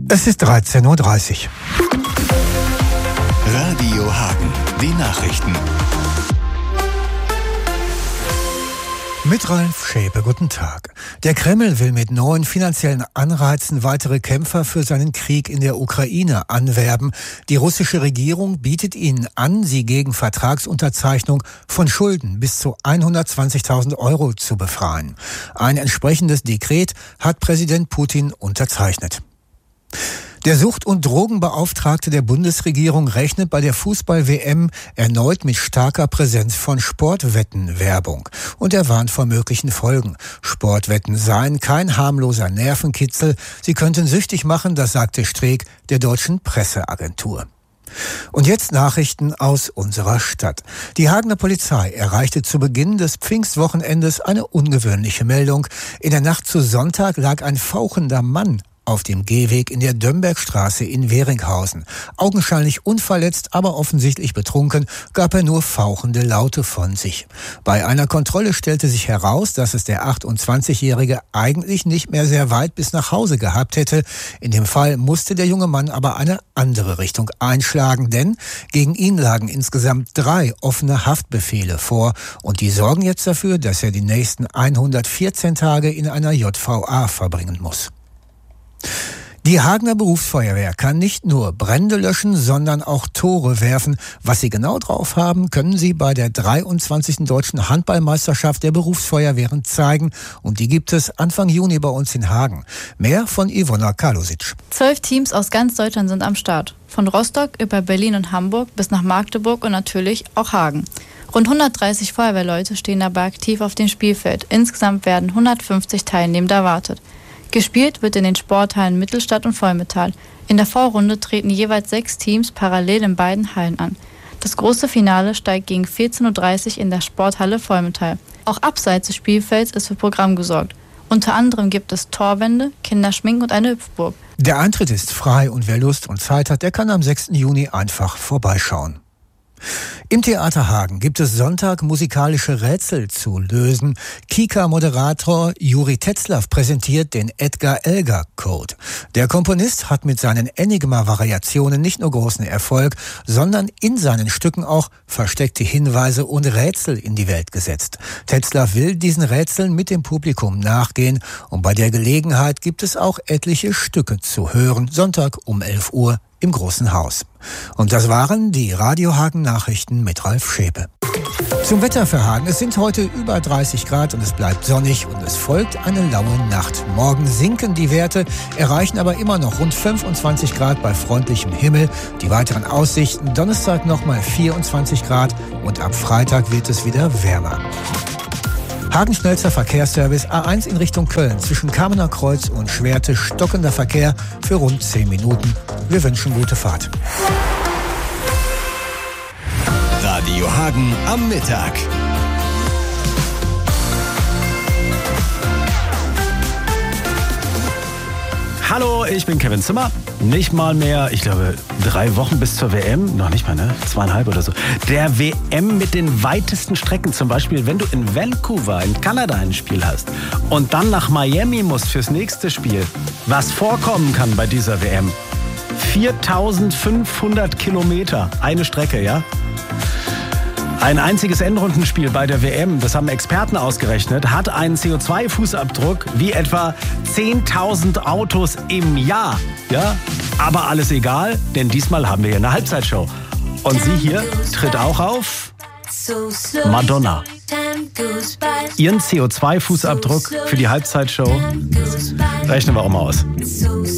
Es ist 13:30 Uhr. Radio Hagen, die Nachrichten. Mit Ralf Schäpe, guten Tag. Der Kreml will mit neuen finanziellen Anreizen weitere Kämpfer für seinen Krieg in der Ukraine anwerben. Die russische Regierung bietet ihnen an, sie gegen Vertragsunterzeichnung von Schulden bis zu 120.000 Euro zu befreien. Ein entsprechendes Dekret hat Präsident Putin unterzeichnet. Der Sucht- und Drogenbeauftragte der Bundesregierung rechnet bei der Fußball-WM erneut mit starker Präsenz von Sportwettenwerbung. Und er warnt vor möglichen Folgen. Sportwetten seien kein harmloser Nervenkitzel. Sie könnten süchtig machen, das sagte Streeck der deutschen Presseagentur. Und jetzt Nachrichten aus unserer Stadt. Die Hagener Polizei erreichte zu Beginn des Pfingstwochenendes eine ungewöhnliche Meldung. In der Nacht zu Sonntag lag ein fauchender Mann auf dem Gehweg in der Dömbergstraße in Weringhausen. Augenscheinlich unverletzt, aber offensichtlich betrunken, gab er nur fauchende Laute von sich. Bei einer Kontrolle stellte sich heraus, dass es der 28-Jährige eigentlich nicht mehr sehr weit bis nach Hause gehabt hätte. In dem Fall musste der junge Mann aber eine andere Richtung einschlagen, denn gegen ihn lagen insgesamt 3 offene Haftbefehle vor. Und die sorgen jetzt dafür, dass er die nächsten 114 Tage in einer JVA verbringen muss. Die Hagener Berufsfeuerwehr kann nicht nur Brände löschen, sondern auch Tore werfen. Was sie genau drauf haben, können sie bei der 23. Deutschen Handballmeisterschaft der Berufsfeuerwehren zeigen. Und die gibt es Anfang Juni bei uns in Hagen. Mehr von Ivona Kalosic. 12 Teams aus ganz Deutschland sind am Start. Von Rostock über Berlin und Hamburg bis nach Magdeburg und natürlich auch Hagen. Rund 130 Feuerwehrleute stehen dabei aktiv auf dem Spielfeld. Insgesamt werden 150 Teilnehmende erwartet. Gespielt wird in den Sporthallen Mittelstadt und Volmetal. In der Vorrunde treten jeweils 6 Teams parallel in beiden Hallen an. Das große Finale steigt gegen 14:30 Uhr in der Sporthalle Volmetal. Auch abseits des Spielfelds ist für Programm gesorgt. Unter anderem gibt es Torwände, Kinderschminken und eine Hüpfburg. Der Eintritt ist frei und wer Lust und Zeit hat, der kann am 6. Juni einfach vorbeischauen. Im Theater Hagen gibt es Sonntag musikalische Rätsel zu lösen. Kika-Moderator Juri Tetzlaff präsentiert den Edgar-Elgar-Code. Der Komponist hat mit seinen Enigma-Variationen nicht nur großen Erfolg, sondern in seinen Stücken auch versteckte Hinweise und Rätsel in die Welt gesetzt. Tetzlaff will diesen Rätseln mit dem Publikum nachgehen und bei der Gelegenheit gibt es auch etliche Stücke zu hören. Sonntag um 11 Uhr im Großen Haus. Und das waren die Radio Hagen Nachrichten mit Ralf Schäpe. Zum Wetter für Hagen. Es sind heute über 30 Grad und es bleibt sonnig und es folgt eine laue Nacht. Morgen sinken die Werte, erreichen aber immer noch rund 25 Grad bei freundlichem Himmel. Die weiteren Aussichten: Donnerstag nochmal 24 Grad und ab Freitag wird es wieder wärmer. Hagen schnellster Verkehrsservice A1 in Richtung Köln. Zwischen Kamener Kreuz und Schwerte stockender Verkehr für rund 10 Minuten. Wir wünschen gute Fahrt. Radio Hagen am Mittag. Hallo, ich bin Kevin Zimmer. Nicht mal mehr, ich glaube, 3 Wochen bis zur WM. Noch nicht mal, ne? 2,5 oder so. Der WM mit den weitesten Strecken. Zum Beispiel, wenn du in Vancouver in Kanada ein Spiel hast und dann nach Miami musst fürs nächste Spiel. Was vorkommen kann bei dieser WM. 4.500 Kilometer. Eine Strecke, ja? Ein einziges Endrundenspiel bei der WM, das haben Experten ausgerechnet, hat einen CO2-Fußabdruck wie etwa 10.000 Autos im Jahr. Ja? Aber alles egal, denn diesmal haben wir hier eine Halbzeitshow. Und sie hier tritt auch auf: Madonna. Ihren CO2-Fußabdruck für die Halbzeitshow rechnen wir auch mal aus.